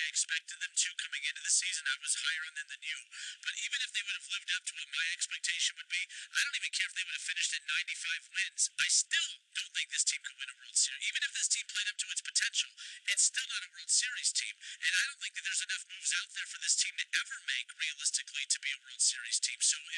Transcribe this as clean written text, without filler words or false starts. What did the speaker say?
expected them to coming into the season. I was higher on them than you. But even if they would have lived up to what my expectation would be, I don't even care if they would have finished at 95 wins. I still don't think this team could win a World Series. Even if this team played up to its potential, it's still not a World Series team. And I don't think that there's enough moves out there for this team to ever make realistically to be a World Series team. So